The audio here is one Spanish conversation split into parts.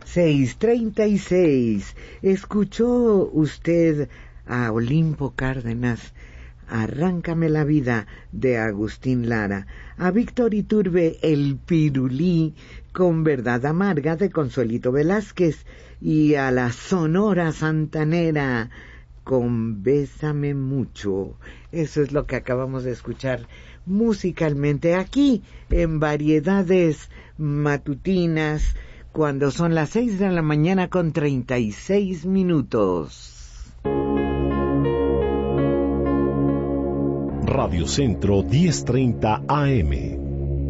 6:36. ¿Escuchó usted a Olimpo Cárdenas? Arráncame la vida, de Agustín Lara. A Víctor Iturbe, El Pirulí, con Verdad Amarga, de Consuelito Velázquez. Y a la Sonora Santanera, con Bésame Mucho. Eso es lo que acabamos de escuchar musicalmente aquí en Variedades Matutinas, cuando son las 6:36 con 36 minutos. Radio Centro 1030 AM.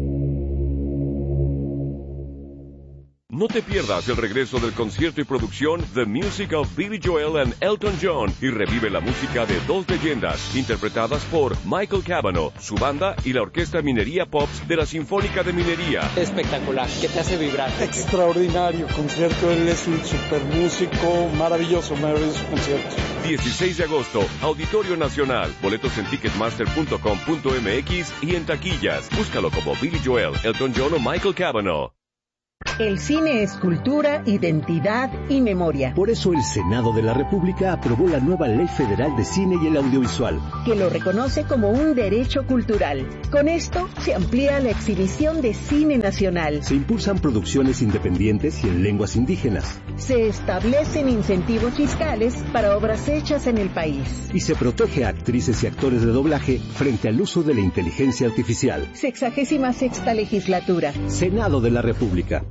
No te pierdas el regreso del concierto y producción The Music of Billy Joel and Elton John y revive la música de dos leyendas interpretadas por Michael Cavanaugh, su banda y la Orquesta Minería Pops de la Sinfónica de Minería. Espectacular, que te hace vibrar. Extraordinario concierto, él es un super músico, maravilloso concierto. 16 de agosto, Auditorio Nacional. Boletos en ticketmaster.com.mx y en taquillas. Búscalo como Billy Joel, Elton John o Michael Cavanaugh. El cine es cultura, identidad y memoria. Por eso el Senado de la República aprobó la nueva Ley Federal de Cine y el Audiovisual, que lo reconoce como un derecho cultural. Con esto se amplía la exhibición de cine nacional. Se impulsan producciones independientes y en lenguas indígenas. Se establecen incentivos fiscales para obras hechas en el país. Y se protege a actrices y actores de doblaje frente al uso de la inteligencia artificial. 66ª legislatura. Senado de la República.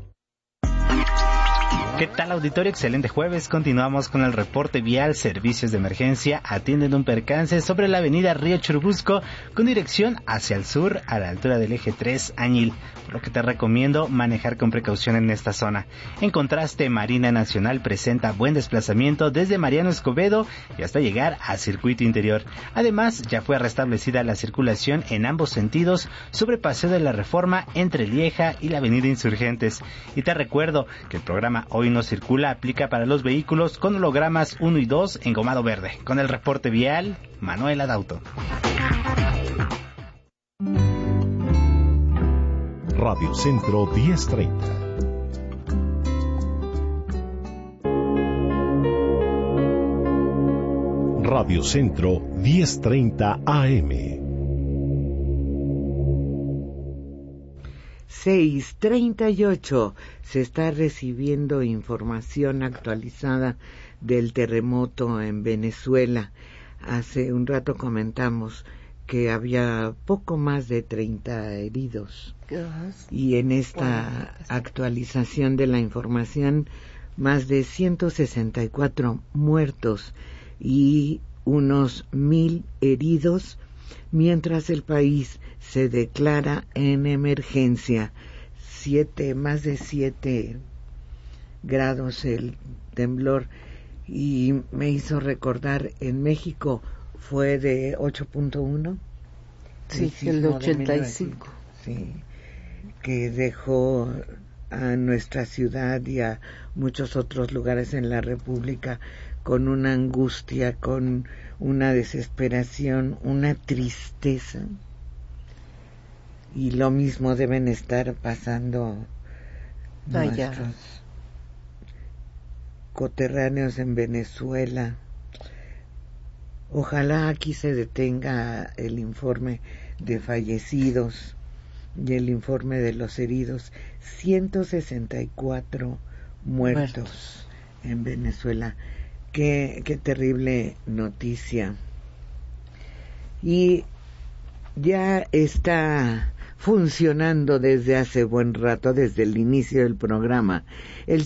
¿Qué tal, auditorio? Excelente jueves. Continuamos con el reporte vial. Servicios de emergencia atienden un percance sobre la avenida Río Churubusco con dirección hacia el sur a la altura del eje 3 Añil, por lo que te recomiendo manejar con precaución en esta zona. En contraste, Marina Nacional presenta buen desplazamiento desde Mariano Escobedo y hasta llegar a Circuito Interior. Además, ya fue restablecida la circulación en ambos sentidos sobre Paseo de la Reforma entre Lieja y la avenida Insurgentes. Y te recuerdo que el programa Hoy No Circula aplica para los vehículos con hologramas 1 y 2 engomado verde. Con el reporte vial, Manuel Adauto. Radio Centro 1030. Radio Centro 1030 AM. 6:38. Se está recibiendo información actualizada del terremoto en Venezuela. Hace un rato comentamos que había poco más de 30 heridos. Y en esta actualización de la información, más de 164 muertos y unos 1,000 heridos, mientras el país se declara en emergencia. Más de 7 grados el temblor, y me hizo recordar, en México fue de 8.1. Sí, el de 85. Sí, que dejó a nuestra ciudad y a muchos otros lugares en la República con una angustia, con una desesperación, una tristeza. Y lo mismo deben estar pasando nuestros coterráneos en Venezuela. Ojalá aquí se detenga el informe de fallecidos y el informe de los heridos. 164 muertos en Venezuela. Qué terrible noticia. Y ya está funcionando desde hace buen rato, desde el inicio del programa, el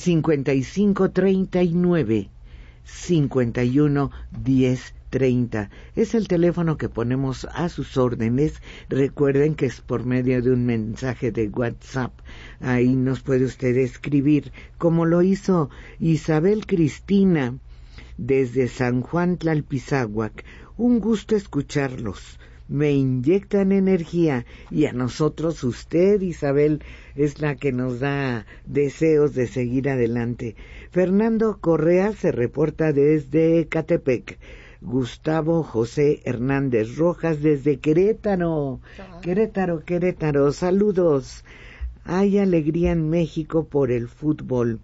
5539-511030. Es el teléfono que ponemos a sus órdenes. Recuerden que es por medio de un mensaje de WhatsApp. Ahí nos puede usted escribir, como lo hizo Isabel Cristina desde San Juan Tlalpizáhuac. Un gusto escucharlos. Me inyectan energía, y a nosotros usted, Isabel, es la que nos da deseos de seguir adelante. Fernando Correa se reporta desde Ecatepec. Gustavo José Hernández Rojas desde Querétaro. Querétaro, saludos. Hay alegría en México por el fútbol,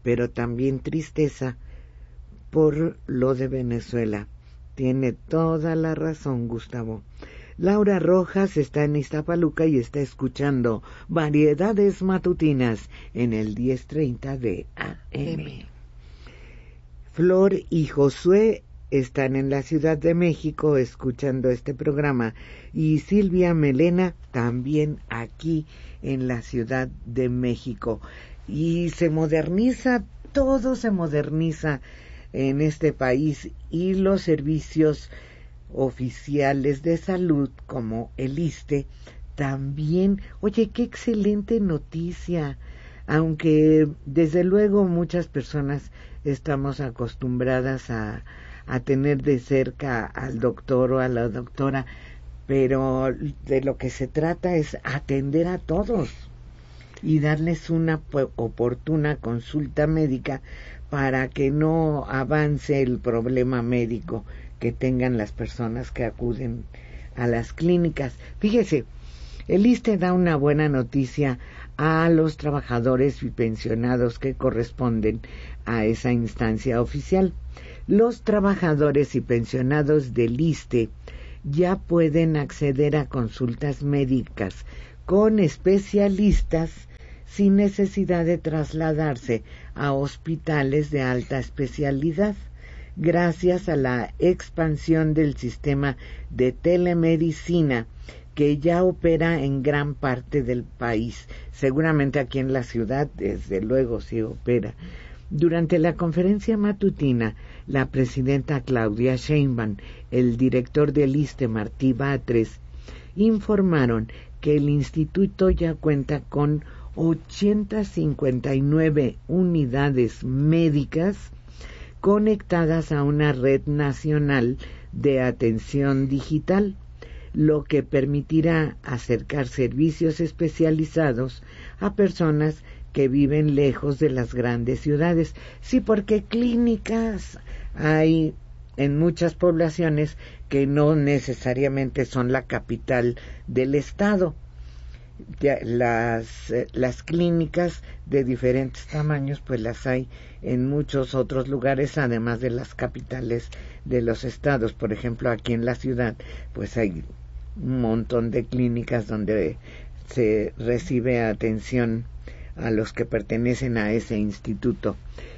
pero también tristeza por lo de Venezuela. Tiene toda la razón, Gustavo. Laura Rojas está en Iztapaluca y está escuchando Variedades Matutinas en el 10:30 de AM. Flor y Josué están en la Ciudad de México escuchando este programa, y Silvia Melena también aquí en la Ciudad de México. Y se moderniza, todo se moderniza en este país, y los servicios oficiales de salud como el ISSSTE también. Oye, qué excelente noticia, aunque desde luego muchas personas estamos acostumbradas a tener de cerca al doctor o a la doctora, pero de lo que se trata es atender a todos y darles una oportuna consulta médica para que no avance el problema médico que tengan las personas que acuden a las clínicas. Fíjese, el ISSSTE da una buena noticia a los trabajadores y pensionados que corresponden a esa instancia oficial. Los trabajadores y pensionados del ISSSTE ya pueden acceder a consultas médicas con especialistas sin necesidad de trasladarse a hospitales de alta especialidad, gracias a la expansión del sistema de telemedicina que ya opera en gran parte del país. Seguramente aquí en la ciudad, desde luego, sí opera. Durante la conferencia matutina, la presidenta Claudia Sheinbaum, el director del ISSSTE Martí Batres, informaron que el instituto ya cuenta con 859 unidades médicas conectadas a una red nacional de atención digital, lo que permitirá acercar servicios especializados a personas que viven lejos de las grandes ciudades. Sí, porque clínicas hay en muchas poblaciones que no necesariamente son la capital del estado. Las clínicas de diferentes tamaños pues las hay en muchos otros lugares, además de las capitales de los estados. Por ejemplo, aquí en la ciudad pues hay un montón de clínicas donde se recibe atención a los que pertenecen a ese instituto.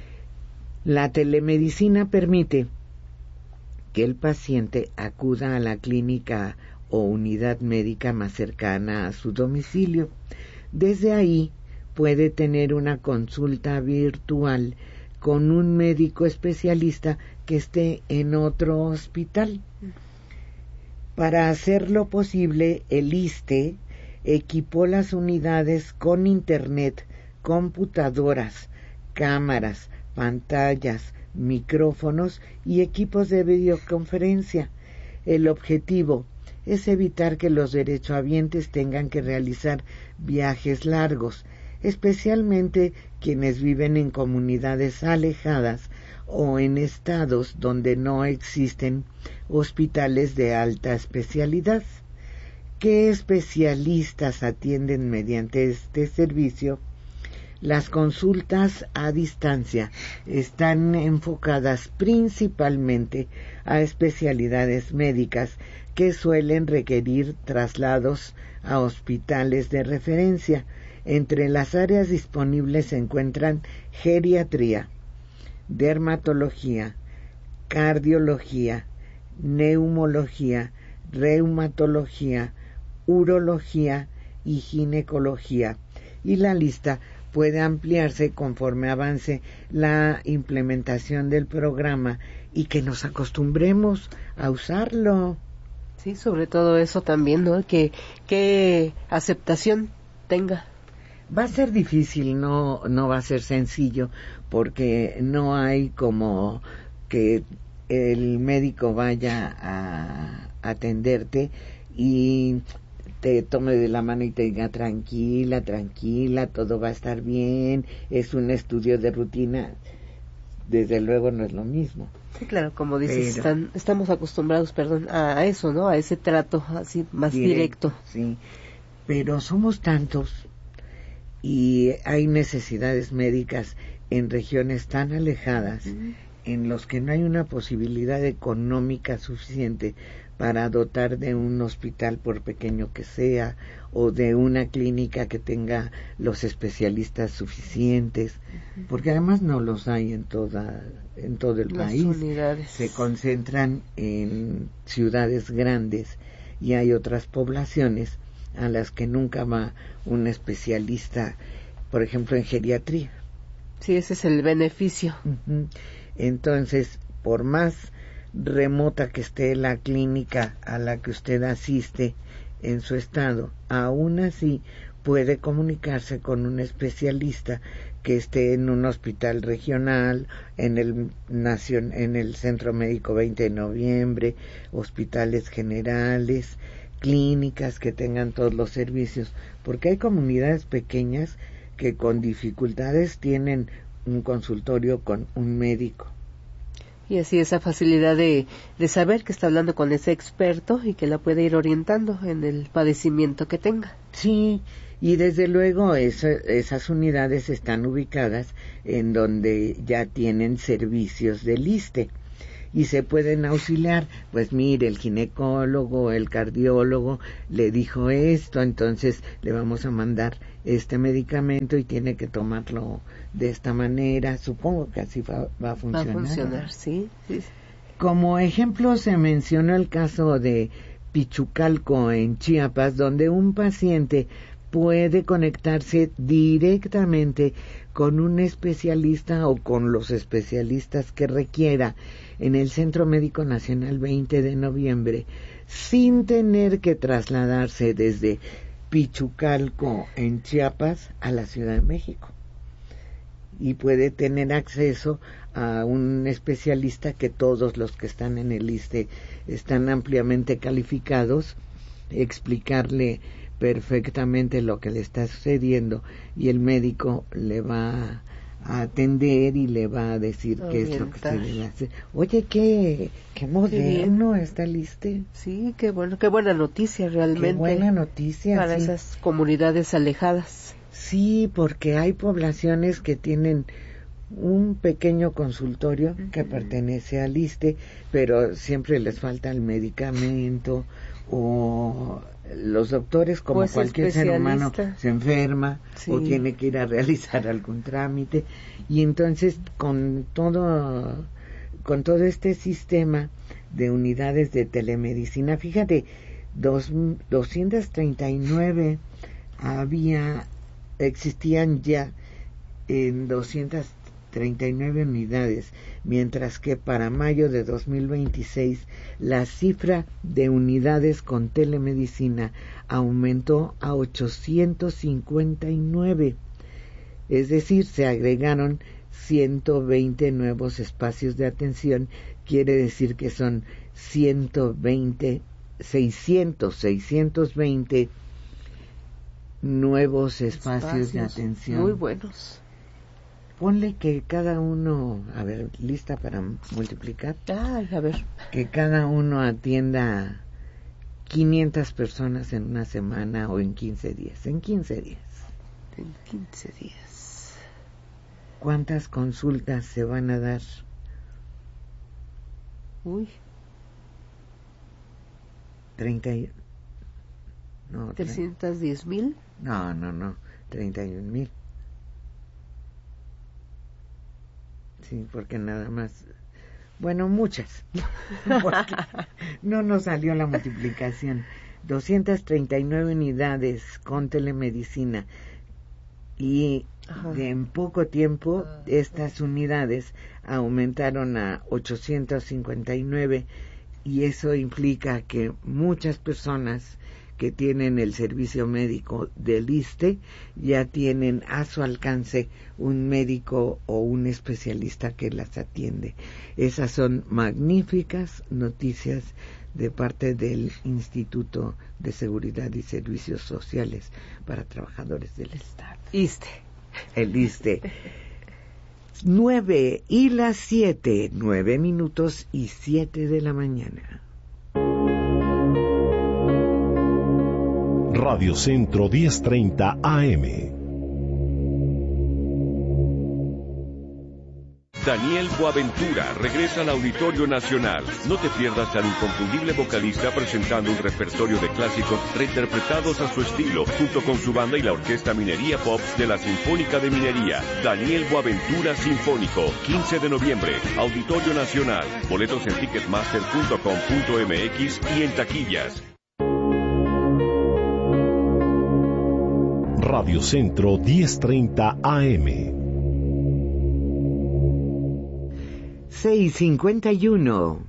La telemedicina permite que el paciente acuda a la clínica o unidad médica más cercana a su domicilio. Desde ahí puede tener una consulta virtual con un médico especialista que esté en otro hospital. Para hacerlo posible, el ISSSTE equipó las unidades con internet, computadoras, cámaras, pantallas, micrófonos y equipos de videoconferencia. El objetivo es evitar que los derechohabientes tengan que realizar viajes largos, especialmente quienes viven en comunidades alejadas o en estados donde no existen hospitales de alta especialidad. ¿Qué especialistas atienden mediante este servicio? Las consultas a distancia están enfocadas principalmente a especialidades médicas que suelen requerir traslados a hospitales de referencia. Entre las áreas disponibles se encuentran geriatría, dermatología, cardiología, neumología, reumatología, urología y ginecología. Y la lista puede ampliarse conforme avance la implementación del programa y que nos acostumbremos a usarlo. Sí, sobre todo eso también, ¿no? Que aceptación tenga. Va a ser difícil, no va a ser sencillo, porque no hay como que el médico vaya a atenderte y te tome de la mano y te diga tranquila, todo va a estar bien, es un estudio de rutina. Desde luego no es lo mismo. Sí, claro, como dices, estamos acostumbrados, a eso, ¿no? A ese trato así más directo. Sí, pero somos tantos y hay necesidades médicas en regiones tan alejadas en los que no hay una posibilidad económica suficiente para dotar de un hospital, por pequeño que sea, o de una clínica que tenga los especialistas suficientes, porque además no los hay en todo el país. Unidades se concentran en ciudades grandes y hay otras poblaciones a las que nunca va un especialista, por ejemplo en geriatría. Sí, ese es el beneficio. Entonces, por más remota que esté la clínica a la que usted asiste en su estado, aún así puede comunicarse con un especialista que esté en un hospital regional, en el Centro Médico 20 de Noviembre, hospitales generales, clínicas que tengan todos los servicios, porque hay comunidades pequeñas que con dificultades tienen un consultorio con un médico. Y así esa facilidad de saber que está hablando con ese experto y que la puede ir orientando en el padecimiento que tenga. Sí, y desde luego esas unidades están ubicadas en donde ya tienen servicios del ISSSTE y se pueden auxiliar. Pues mire, el ginecólogo, el cardiólogo le dijo esto, entonces le vamos a mandar este medicamento y tiene que tomarlo de esta manera. Supongo que así va a funcionar. Va a funcionar, sí. Como ejemplo se mencionó el caso de Pichucalco en Chiapas, donde un paciente puede conectarse directamente con un especialista o con los especialistas que requiera en el Centro Médico Nacional 20 de Noviembre, sin tener que trasladarse desde Pichucalco en Chiapas a la Ciudad de México. Y puede tener acceso a un especialista que todos los que están en el ISSSTE están ampliamente calificados, explicarle perfectamente lo que le está sucediendo y el médico le va a atender y le va a decir qué es lo que se debe hacer. Oye, qué moderno está el ISSSTE. Sí, qué bueno, qué buena noticia realmente. Qué buena noticia para esas comunidades alejadas. Sí, porque hay poblaciones que tienen un pequeño consultorio que pertenece al ISSSTE, pero siempre les falta el medicamento o los doctores, como pues cualquier ser humano, se enferma o tiene que ir a realizar algún trámite, y entonces con todo este sistema de unidades de telemedicina, fíjate, 239 existían ya en 239 unidades, mientras que para mayo de 2026 la cifra de unidades con telemedicina aumentó a 859, es decir, se agregaron 120 nuevos espacios de atención, quiere decir que son 620 nuevos espacios de atención. Muy buenos. Ponle que cada uno, a ver, lista para multiplicar. A ver. Que cada uno atienda 500 personas en una semana o en 15 días. En 15 días. En 15 días. ¿Cuántas consultas se van a dar? 310,000. No, 31,000. Sí, porque nada más, bueno, muchas, porque no nos salió la multiplicación. 239 unidades con telemedicina y en poco tiempo estas unidades aumentaron a 859, y eso implica que muchas personas que tienen el servicio médico del ISSSTE ya tienen a su alcance un médico o un especialista que las atiende. Esas son magníficas noticias de parte del Instituto de Seguridad y Servicios Sociales para Trabajadores del Estado. ISSSTE. El ISSSTE. 9:07, 9:07 de la mañana. Radio Centro 1030 AM. Daniel Boaventura regresa al Auditorio Nacional. No te pierdas al inconfundible vocalista presentando un repertorio de clásicos reinterpretados a su estilo, junto con su banda y la Orquesta Minería Pop de la Sinfónica de Minería. Daniel Boaventura Sinfónico, 15 de noviembre, Auditorio Nacional. Boletos en ticketmaster.com.mx y en taquillas. Radio Centro 1030 AM. 6:51.